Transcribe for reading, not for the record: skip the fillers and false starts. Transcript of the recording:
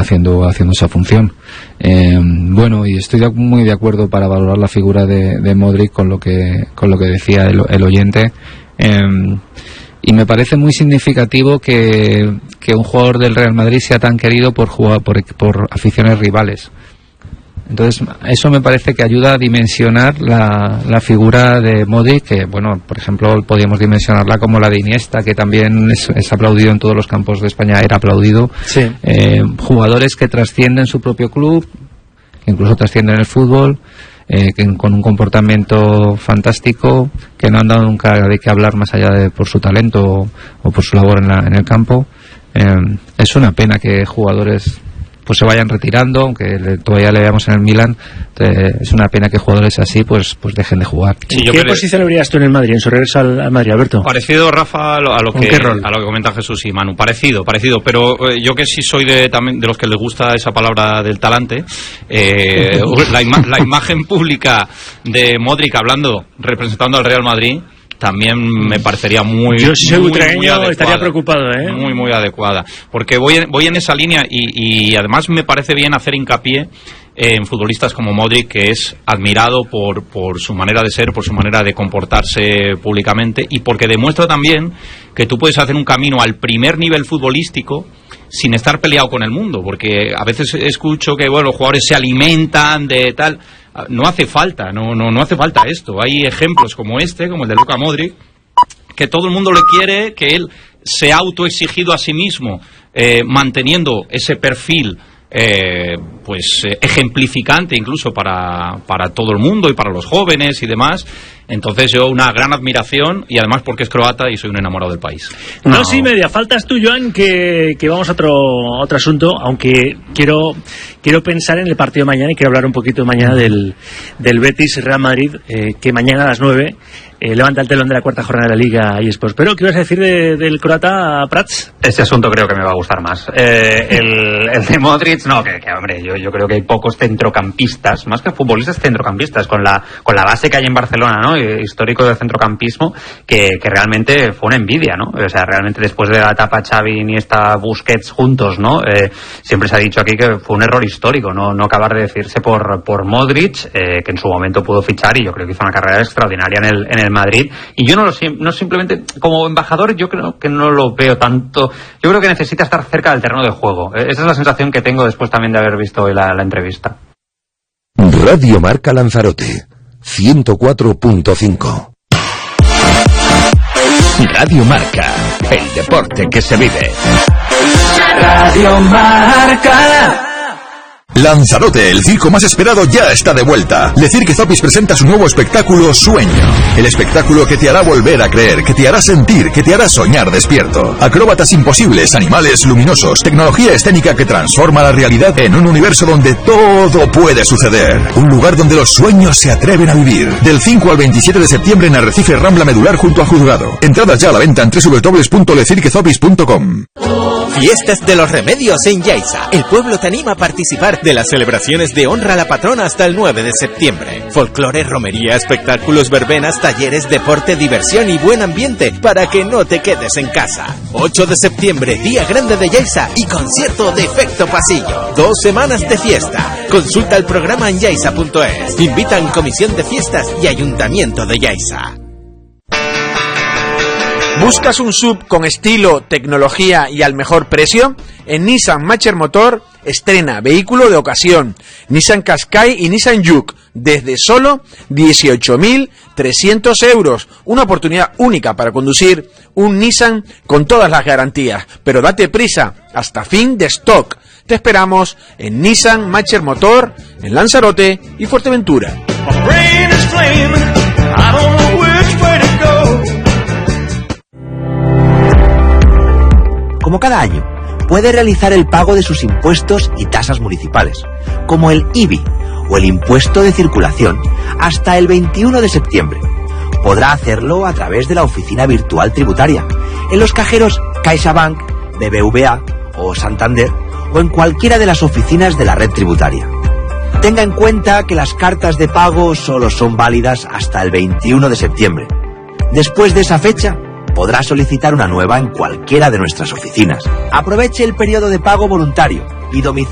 haciendo esa función. Bueno, y estoy muy de acuerdo para valorar la figura de Modric con lo que decía el oyente. Y me parece muy significativo que un jugador del Real Madrid sea tan querido por aficiones rivales. Entonces, eso me parece que ayuda a dimensionar la figura de Modric, que, bueno, por ejemplo, podríamos dimensionarla como la de Iniesta, que también es aplaudido en todos los campos de España, era aplaudido. Sí. Jugadores que trascienden su propio club, que incluso trascienden el fútbol, con un comportamiento fantástico, que no han dado nunca de qué hablar más allá de por su talento o por su labor en el campo. Es una pena que jugadores pues se vayan retirando, aunque todavía le veamos en el Milan. Es una pena que jugadores así pues dejen de jugar. Sí, ¿qué posición le verías tú en el Madrid, en su regreso al Madrid, Alberto? Parecido, Rafa, a lo que comenta Jesús y Manu, parecido, pero yo que sí soy también de los que les gusta esa palabra del talante, la imagen pública de Modric representando al Real Madrid también me parecería muy adecuada. Estaría preocupado, muy adecuada, porque voy en esa línea y además me parece bien hacer hincapié en futbolistas como Modric, que es admirado por su manera de ser, por su manera de comportarse públicamente, y porque demuestra también que tú puedes hacer un camino al primer nivel futbolístico sin estar peleado con el mundo, porque a veces escucho que los jugadores se alimentan de tal. No hace falta, no hace falta esto. Hay ejemplos como como el de Luka Modric, que todo el mundo le quiere, que él se ha autoexigido a sí mismo, manteniendo ese perfil ejemplificante incluso para todo el mundo y para los jóvenes y demás. Entonces yo una gran admiración, y además porque es croata y soy un enamorado del país. No, sí, media. Faltas tú, Joan, que vamos a otro asunto, aunque quiero pensar en el partido de mañana y quiero hablar un poquito mañana del Betis Real Madrid, que mañana a las 9 levanta el telón de la cuarta jornada de la Liga eSports. Pero, ¿qué ibas a decir del croata, Prats? Este asunto creo que me va a gustar más. El de Modric, no, que hombre, yo creo que hay pocos centrocampistas, más que futbolistas, centrocampistas, con la base que hay en Barcelona, ¿no? Histórico del centrocampismo, que realmente fue una envidia, ¿no? O sea, realmente después de la etapa Xavi, Iniesta, Busquets juntos, ¿no? Siempre se ha dicho aquí que fue un error histórico, no acabar de decirse por Modric, que en su momento pudo fichar, y yo creo que hizo una carrera extraordinaria en el Madrid. Y yo no simplemente como embajador, yo creo que no lo veo tanto. Yo creo que necesita estar cerca del terreno de juego. Esa es la sensación que tengo después también de haber visto hoy la entrevista. Radio Marca Lanzarote 104.5. Radio Marca, el deporte que se vive. Radio Marca. Lanzarote, el circo más esperado, ya está de vuelta. Le Cirque Zopis presenta su nuevo espectáculo Sueño. El espectáculo que te hará volver a creer, que te hará sentir, que te hará soñar despierto. Acróbatas imposibles, animales luminosos, tecnología escénica que transforma la realidad en un universo donde todo puede suceder. Un lugar donde los sueños se atreven a vivir. Del 5 al 27 de septiembre en Arrecife, Rambla Medular junto a Juzgado. Entradas ya a la venta en www.lecirquezopis.com. Fiestas de los Remedios en Yaiza. El pueblo te anima a participar de las celebraciones de honra a la patrona hasta el 9 de septiembre. Folclore, romería, espectáculos, verbenas, talleres, deporte, diversión y buen ambiente para que no te quedes en casa. 8 de septiembre, Día Grande de Yaiza y concierto de Efecto Pasillo. 2 semanas de fiesta. Consulta el programa en yaiza.es. Invitan Comisión de Fiestas y Ayuntamiento de Yaiza. ¿Buscas un SUV con estilo, tecnología y al mejor precio? En Nissan Matcher Motor estrena vehículo de ocasión, Nissan Qashqai y Nissan Juke, desde solo 18.300 euros. Una oportunidad única para conducir un Nissan con todas las garantías. Pero date prisa, hasta fin de stock. Te esperamos en Nissan Matcher Motor, en Lanzarote y Fuerteventura. Como cada año, puede realizar el pago de sus impuestos y tasas municipales, como el IBI o el impuesto de circulación, hasta el 21 de septiembre. Podrá hacerlo a través de la oficina virtual tributaria, en los cajeros CaixaBank, BBVA o Santander, o en cualquiera de las oficinas de la red tributaria. Tenga en cuenta que las cartas de pago solo son válidas hasta el 21 de septiembre. Después de esa fecha, podrá solicitar una nueva en cualquiera de nuestras oficinas. Aproveche el periodo de pago voluntario y domicilio